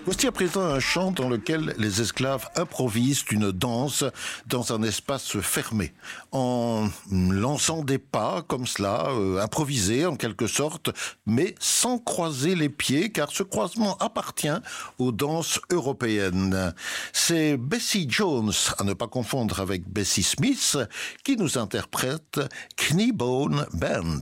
Voici à présent un chant dans lequel les esclaves improvisent une danse dans un espace fermé, en lançant des pas comme cela, improvisés en quelque sorte, mais sans croiser les pieds, car ce croisement appartient aux danses européennes. C'est Bessie Jones, à ne pas confondre avec Bessie Smith, qui nous interprète Kneebone Band.